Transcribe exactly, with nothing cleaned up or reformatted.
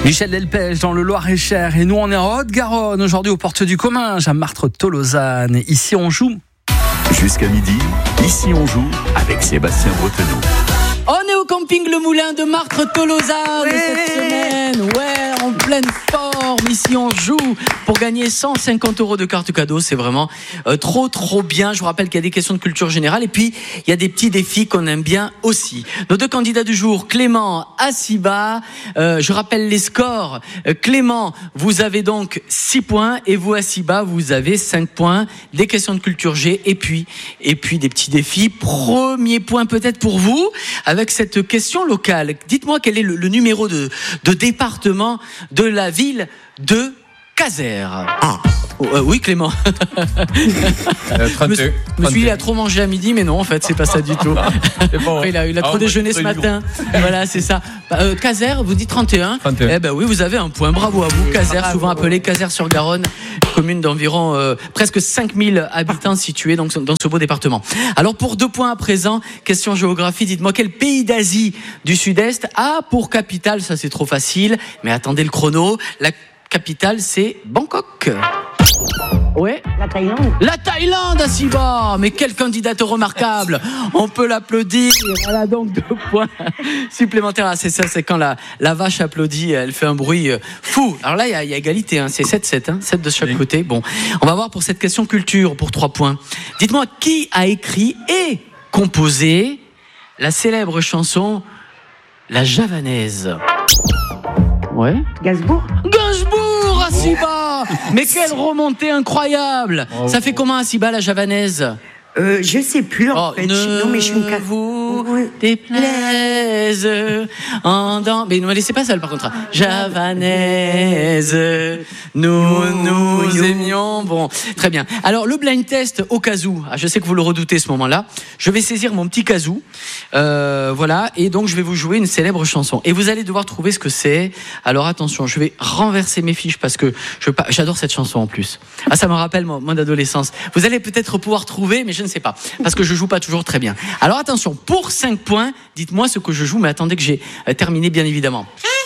Michel Delpech dans le Loir-et-Cher et nous on est en Haute-Garonne aujourd'hui aux Portes du Comminges à Martres-Tolosane. Ici on joue. Jusqu'à midi, ici on joue avec Sébastien Bretonneau. On est au camping Le Moulin de Martres-Tolosane ouais. cette semaine. Ouais, en pleine forme. Ici, on joue pour gagner cent cinquante euros de carte cadeau. C'est vraiment euh, trop, trop bien. Je vous rappelle qu'il y a des questions de culture générale et puis il y a des petits défis qu'on aime bien aussi. Nos deux candidats du jour, Clément, Assiba. Euh, je rappelle les scores. Euh, Clément, vous avez donc six points et vous, Assiba, vous avez cinq points. Des questions de culture G et puis, et puis des petits défis. Premier point peut-être pour vous. Avec cette question locale, dites-moi quel est le, le numéro de, de département de la ville de Caser. Ah. Oh, euh, oui, Clément. euh, Monsieur, monsieur, il a trop mangé à midi, mais non, en fait, c'est pas ça du tout. Bon, il a, il a trop ah, déjeuné ce matin. Voilà, c'est ça. Euh, Caser, vous dites trente et un. trente et un. Eh ben oui, vous avez un point. Bravo à vous, Caser, souvent appelé Caser-sur-Garonne, commune d'environ euh, presque cinq mille habitants située donc, dans ce beau département. Alors, pour deux points à présent, question géographie, dites-moi quel pays d'Asie du Sud-Est a pour capitale, ça c'est trop facile, mais attendez le chrono, la capitale c'est Bangkok. Ouais. La Thaïlande. La Thaïlande, Assiba. Mais quel candidat remarquable. On peut l'applaudir. Voilà donc deux points supplémentaires. Ah, c'est ça, c'est quand la, la vache applaudit, elle fait un bruit fou. Alors là, il y a, y a égalité, hein. C'est sept sept, hein. sept de chaque oui. côté. Bon, on va voir pour cette question culture, pour trois points. Dites-moi, qui a écrit et composé la célèbre chanson La Javanaise? Ouais. Gainsbourg. Gainsbourg, Assiba. Mais quelle remontée incroyable. Oh, ça fait comment, Assiba, la Javanaise? Euh, je sais plus en oh, fait. Ne non mais je suis une vous oui. déplaise en dans... Mais ne me laissez pas seule par contre. Javanaise, nous nous, nous aimions. Bon, très bien. Alors le blind test au cas où. Ah, je sais que vous le redoutez ce moment-là. Je vais saisir mon petit kazoo. Euh, voilà, et donc je vais vous jouer une célèbre chanson. Et vous allez devoir trouver ce que c'est. Alors attention, je vais renverser mes fiches parce que je, j'adore cette chanson en plus. Ah, ça me rappelle mon, mon adolescence. Vous allez peut-être pouvoir trouver, mais je ne sais pas, parce que je joue pas toujours très bien. Alors attention, pour cinq points, dites-moi ce que je joue, mais attendez que j'ai terminé bien évidemment.